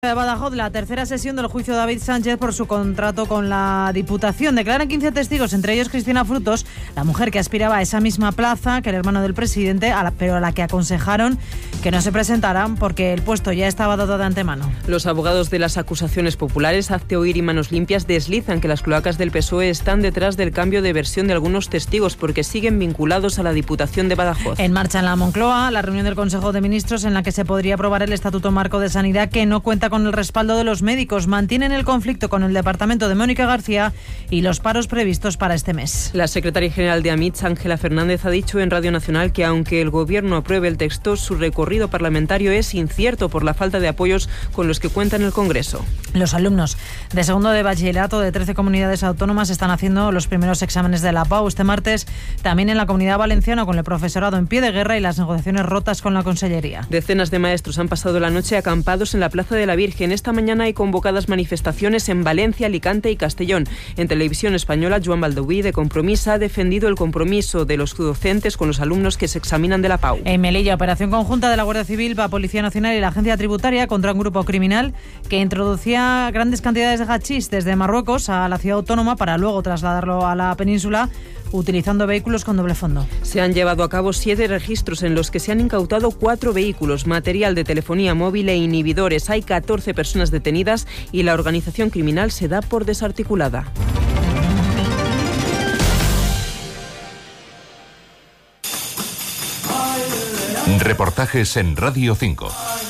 De Badajoz, la tercera sesión del juicio de David Sánchez por su contrato con la Diputación. Declaran 15 testigos, entre ellos Cristina Frutos, la mujer que aspiraba a esa misma plaza que el hermano del presidente, pero a la que aconsejaron que no se presentaran porque el puesto ya estaba dado de antemano. Los abogados de las acusaciones populares, Hazte Oír y Manos Limpias, deslizan que las cloacas del PSOE están detrás del cambio de versión de algunos testigos porque siguen vinculados a la Diputación de Badajoz. En marcha en la Moncloa, la reunión del Consejo de Ministros en la que se podría aprobar el Estatuto Marco de Sanidad que no cuenta con el respaldo de los médicos. Mantienen el conflicto con el departamento de Mónica García y los paros previstos para este mes. La secretaria general de AMITS, Ángela Fernández, ha dicho en Radio Nacional que aunque el Gobierno apruebe el texto, su recorrido parlamentario es incierto por la falta de apoyos con los que cuenta en el Congreso. Los alumnos de segundo de bachillerato de 13 comunidades autónomas están haciendo los primeros exámenes de la PAU este martes, también en la Comunidad Valenciana, con el profesorado en pie de guerra y las negociaciones rotas con la Consellería. Decenas de maestros han pasado la noche acampados en la Plaza de la Virgen. Esta mañana hay convocadas manifestaciones en Valencia, Alicante y Castellón. En Televisión Española, Joan Baldoví, de Compromís, ha defendido el compromiso de los docentes con los alumnos que se examinan de la PAU. En Melilla, operación conjunta de la Guardia Civil, la Policía Nacional y la Agencia Tributaria contra un grupo criminal que introducía grandes cantidades de hachís desde Marruecos a la ciudad autónoma para luego trasladarlo a la península, utilizando vehículos con doble fondo. Se han llevado a cabo 7 registros en los que se han incautado 4 vehículos, material de telefonía móvil e inhibidores. Hay 14 personas detenidas y la organización criminal se da por desarticulada. Reportajes en Radio 5.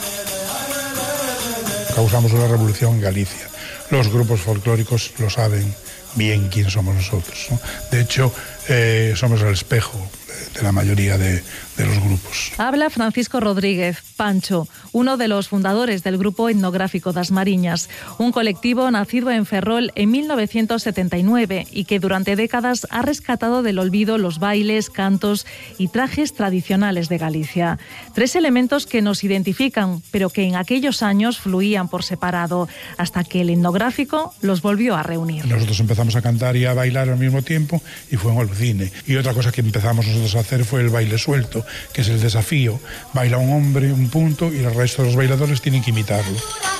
Causamos una revolución en Galicia. Los grupos folclóricos lo saben bien quién somos nosotros, ¿no? De hecho, somos el espejo de la mayoría de los grupos. Habla Francisco Rodríguez, Pancho, uno de los fundadores del Grupo Etnográfico das Mariñas, un colectivo nacido en Ferrol en 1979 y que durante décadas ha rescatado del olvido los bailes, cantos y trajes tradicionales de Galicia. 3 elementos que nos identifican, pero que en aquellos años fluían por separado, hasta que el etnográfico los volvió a reunir. Nosotros empezamos a cantar y a bailar al mismo tiempo y fue en el cine. Y otra cosa que empezamos nosotros a hacer fue el baile suelto, que es el desafío. Baila un hombre un punto y el resto de los bailadores tienen que imitarlo.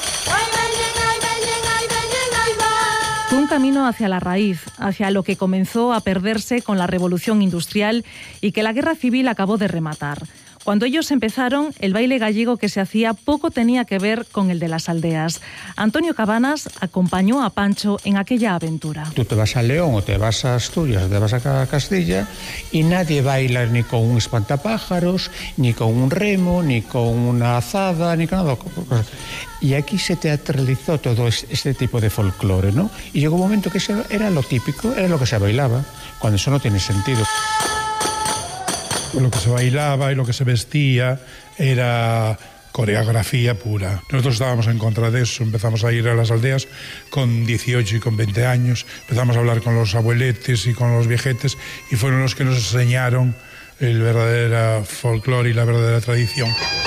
Fue un camino hacia la raíz, hacia lo que comenzó a perderse con la revolución industrial y que la guerra civil acabó de rematar. Cuando ellos empezaron, el baile gallego que se hacía poco tenía que ver con el de las aldeas. Antonio Cabanas acompañó a Pancho en aquella aventura. Tú te vas a León o te vas a Asturias, te vas a Castilla y nadie baila ni con un espantapájaros, ni con un remo, ni con una azada, ni con nada. Y aquí se teatralizó todo este tipo de folclore, ¿no? Y llegó un momento que eso era lo típico, era lo que se bailaba, cuando eso no tiene sentido. Lo que se bailaba y lo que se vestía era coreografía pura. Nosotros estábamos en contra de eso, empezamos a ir a las aldeas con 18 y con 20 años, empezamos a hablar con los abueletes y con los viejetes y fueron los que nos enseñaron el verdadero folclore y la verdadera tradición.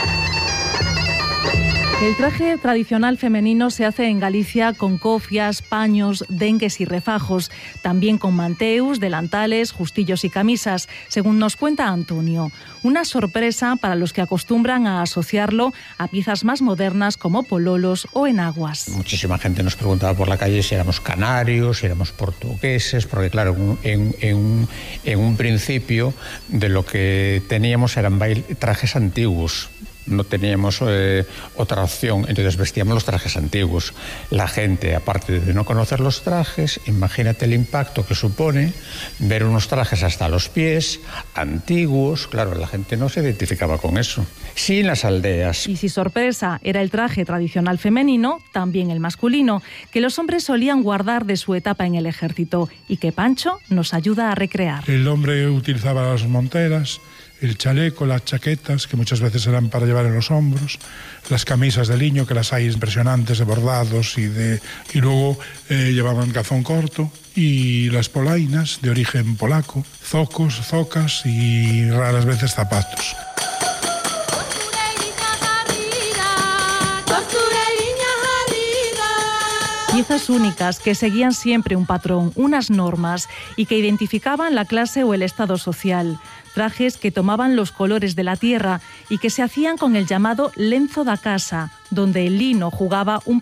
El traje tradicional femenino se hace en Galicia con cofias, paños, dengues y refajos, también con manteus, delantales, justillos y camisas, según nos cuenta Antonio. Una sorpresa para los que acostumbran a asociarlo a piezas más modernas como pololos o enaguas. Muchísima gente nos preguntaba por la calle si éramos canarios, si éramos portugueses, porque claro, en un principio de lo que teníamos eran trajes antiguos. No teníamos otra opción, entonces vestíamos los trajes antiguos. La gente, aparte de no conocer los trajes, imagínate el impacto que supone ver unos trajes hasta los pies, antiguos. Claro, la gente no se identificaba con eso. Sí, en las aldeas. Y si sorpresa era el traje tradicional femenino, también el masculino, que los hombres solían guardar de su etapa en el ejército y que Pancho nos ayuda a recrear. El hombre utilizaba las monteras, el chaleco, las chaquetas, que muchas veces eran para llevar en los hombros, las camisas de liño, que las hay impresionantes, de bordados, y luego llevaban calzón corto, y las polainas, de origen polaco, zocos, zocas y raras veces zapatos. Piezas únicas que seguían siempre un patrón, unas normas y que identificaban la clase o el estado social. Trajes que tomaban los colores de la tierra y que se hacían con el llamado lenzo da casa, donde el lino jugaba un